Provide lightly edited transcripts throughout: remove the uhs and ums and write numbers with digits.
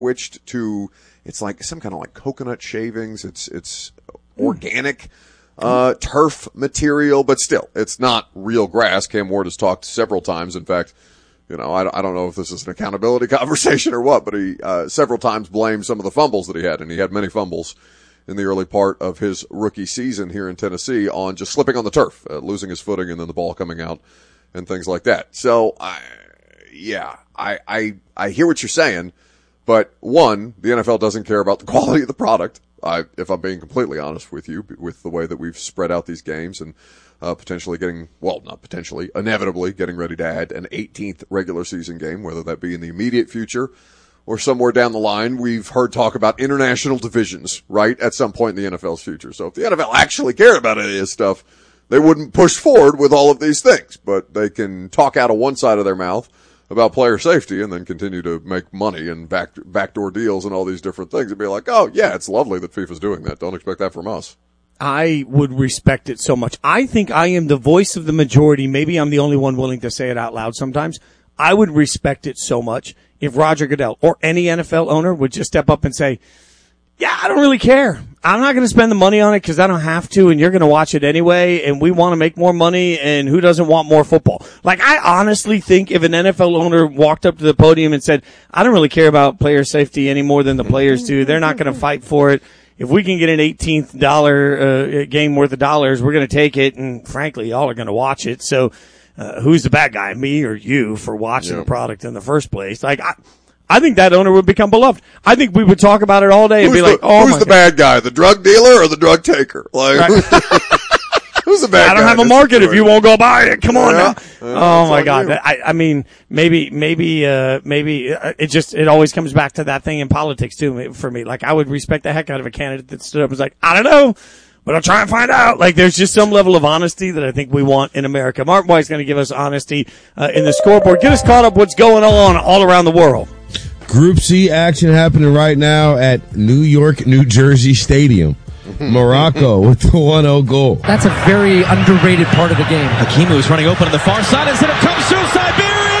switched to, it's like some kind of like coconut shavings. It's organic turf material, but still, it's not real grass. Cam Ward has talked several times. In fact, I don't know if this is an accountability conversation or what, but he several times blamed some of the fumbles that he had, and he had many fumbles in the early part of his rookie season here in Tennessee on just slipping on the turf, losing his footing, and then the ball coming out and things like that. So, I hear what you're saying, but one, the NFL doesn't care about the quality of the product. If I'm being completely honest with you, with the way that we've spread out these games and inevitably getting ready to add an 18th regular season game, whether that be in the immediate future or somewhere down the line. We've heard talk about international divisions, right, at some point in the NFL's future. So if the NFL actually cared about any of this stuff, they wouldn't push forward with all of these things. But they can talk out of one side of their mouth about player safety and then continue to make money and backdoor deals and all these different things and be like, oh, yeah, it's lovely that FIFA's doing that. Don't expect that from us. I would respect it so much. I think I am the voice of the majority. Maybe I'm the only one willing to say it out loud sometimes. I would respect it so much if Roger Goodell or any NFL owner would just step up and say, yeah, I don't really care. I'm not going to spend the money on it because I don't have to, and you're going to watch it anyway, and we want to make more money, and who doesn't want more football? Like, I honestly think if an NFL owner walked up to the podium and said, I don't really care about player safety any more than the players do, they're not going to fight for it. If we can get an $18th game worth of dollars, we're going to take it, and frankly, y'all are going to watch it. So, who's the bad guy, me or you, for watching the product in the first place? Like, I think that owner would become beloved. I think we would talk about it all day and be like, oh, who's the bad guy, the drug dealer or the drug taker? Like, right. Who's the bad guy? I don't have a market if you won't go buy it. Come on now. Oh my God. I mean, maybe it always comes back to that thing in politics too for me. Like, I would respect the heck out of a candidate that stood up and was like, I don't know, but I'll try and find out. Like, there's just some level of honesty that I think we want in America. Mark White's going to give us honesty in the scoreboard. Get us caught up what's going on all around the world. Group C action happening right now at New York, New Jersey Stadium. Morocco with the 1-0 goal. That's a very underrated part of the game. Hakimu is running open on the far side. Instead of comes suicide,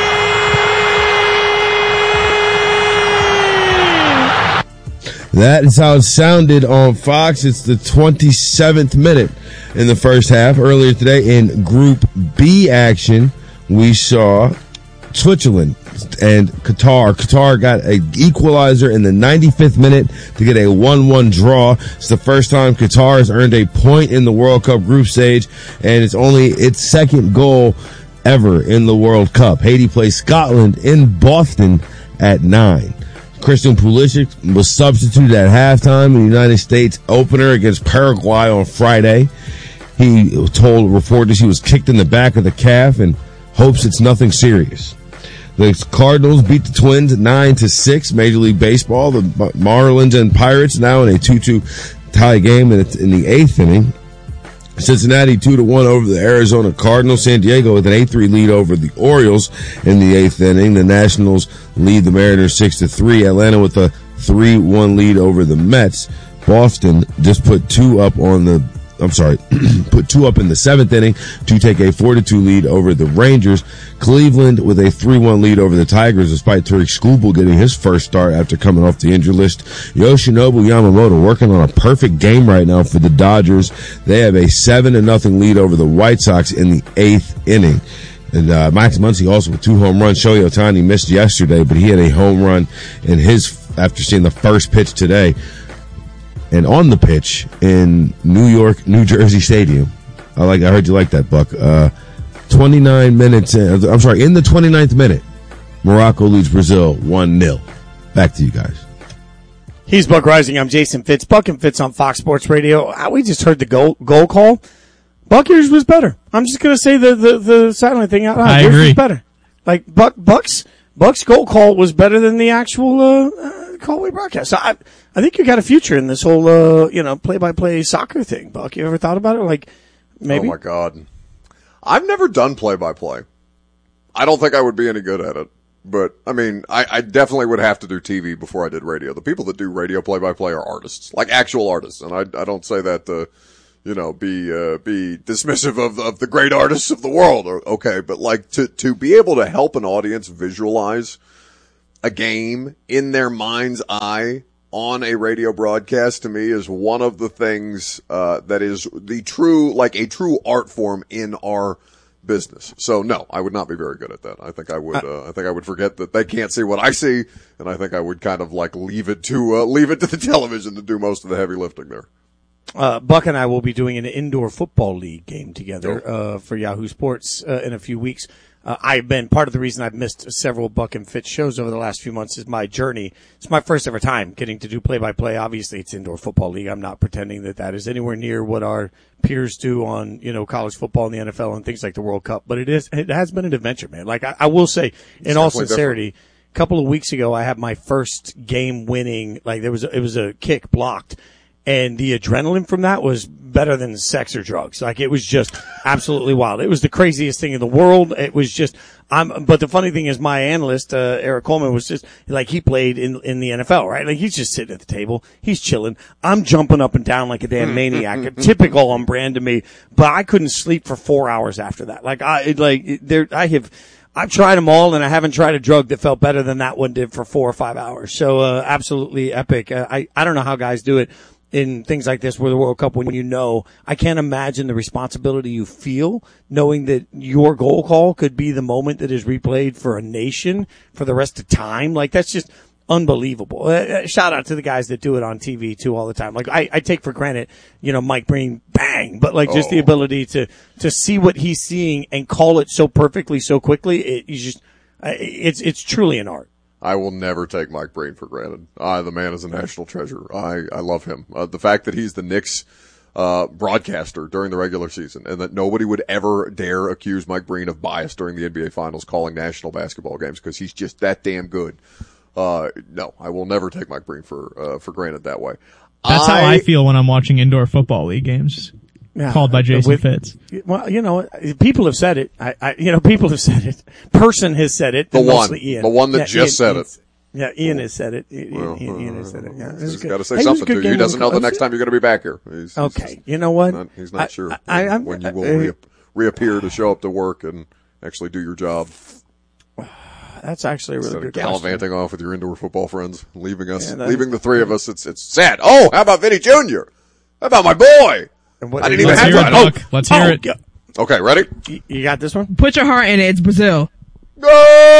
That is how it sounded on Fox. It's the 27th minute in the first half. Earlier today in Group B action, we saw Switzerland and Qatar. Qatar got an equalizer in the 95th minute to get a 1-1 draw. It's the first time Qatar has earned a point in the World Cup group stage, and it's only its second goal ever in the World Cup. Haiti plays Scotland in Boston at 9. Christian Pulisic was substituted at halftime in the United States opener against Paraguay on Friday. He told reporters he was kicked in the back of the calf and hopes it's nothing serious. The Cardinals beat the Twins 9-6. Major League Baseball, the Marlins and Pirates now in a 2-2 tie game in the 8th inning. Cincinnati 2-1 over the Arizona Cardinals. San Diego with an 8-3 lead over the Orioles in the 8th inning. The Nationals lead the Mariners 6-3. Atlanta with a 3-1 lead over the Mets. Boston just put two up in the 7th inning to take a 4-2 lead over the Rangers. Cleveland with a 3-1 lead over the Tigers, despite Tariq Skubal getting his first start after coming off the injury list. Yoshinobu Yamamoto working on a perfect game right now for the Dodgers. They have a 7-0 lead over the White Sox in the 8th inning. And Max Muncy also with 2 home runs. Shohei Ohtani missed yesterday, but he had a home run after seeing the first pitch today. And on the pitch in New York, New Jersey Stadium, I heard you like that, Buck. 29 minutes in the 29th minute, Morocco leads Brazil 1-0. Back to you guys. He's Buck Rising. I'm Jason Fitz. Buck and Fitz on Fox Sports Radio. We just heard the goal call. Buck, yours was better. I'm just going to say the sideline thing out loud. I agree. Was better. Like, Buck's goal call was better than the actual call we broadcast. So I think you got a future in this whole, play-by-play soccer thing, Buck. You ever thought about it? Like, maybe? Oh, my God. I've never done play-by-play. I don't think I would be any good at it. But, I mean, I definitely would have to do TV before I did radio. The people that do radio play-by-play are artists, like actual artists. And I don't say that to, be dismissive of the great artists of the world. Okay, but like to be able to help an audience visualize a game in their mind's eye on a radio broadcast, to me, is one of the things that is the true, like a true art form in our business. So no, I would not be very good at that. I think I would. I think I would forget that they can't see what I see, and I think I would kind of like leave it to the television to do most of the heavy lifting there. Buck and I will be doing an indoor football league game together for Yahoo Sports in a few weeks. I've been part of the reason I've missed several Buck and Fitz shows over the last few months is my journey. It's my first ever time getting to do play-by-play. Obviously, it's indoor football league. I'm not pretending that is anywhere near what our peers do on, college football and the NFL and things like the World Cup. But it has been an adventure, man. Like I will say, in all sincerity, a couple of weeks ago, I had my first game winning, like it was a kick blocked. And the adrenaline from that was better than sex or drugs. Like, it was just absolutely wild. It was the craziest thing in the world. It was just, but the funny thing is my analyst, Eric Coleman, was just, like, he played in the NFL, right? Like, he's just sitting at the table. He's chilling. I'm jumping up and down like a damn maniac. Typical on brand to me. But I couldn't sleep for 4 hours after that. I've tried them all, and I haven't tried a drug that felt better than that one did for 4 or 5 hours. So, absolutely epic. I don't know how guys do it in things like this, where the World Cup, when I can't imagine the responsibility you feel knowing that your goal call could be the moment that is replayed for a nation for the rest of time. Like, that's just unbelievable. Shout out to the guys that do it on TV too all the time. Like, I take for granted, Mike Breen, bang, but like just the ability to see what he's seeing and call it so perfectly, so quickly. It's truly an art. I will never take Mike Breen for granted. The man is a national treasure. I love him. The fact that he's the Knicks broadcaster during the regular season, and that nobody would ever dare accuse Mike Breen of bias during the NBA Finals calling national basketball games, because he's just that damn good. No, I will never take Mike Breen for granted that way. That's how I feel when I'm watching indoor football league games. Yeah, called by Jason Fitz. Well, people have said it. People have said it. Person has said it. The one that just said it. Yeah, Ian has said it. Ian has said it. Yeah, he's got to say something to you. He doesn't know the next time you're going to be back here. Okay, you know what? He's not sure when you will reappear to show up to work and actually do your job. That's actually a really good question. Gallivanting off with your indoor football friends, leaving the three of us. It's sad. Oh, how about Vinny Jr.? How about my boy? I didn't even have that. Let's hear it. Okay, ready? You got this one? Put your heart in it. It's Brazil. Go!